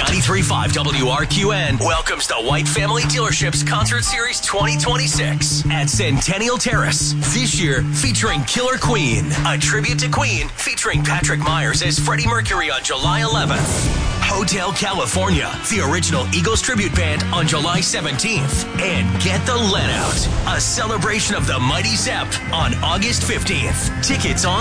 93.5 WRQN welcomes the White Family Dealerships Concert Series 2026 at Centennial Terrace. This year, featuring Killer Queen, a tribute to Queen featuring Patrick Myers as Freddie Mercury on July 11th. Hotel California, the original Eagles tribute band on July 17th. And Get the Let Out, a celebration of the Mighty Zepp on August 15th. Tickets on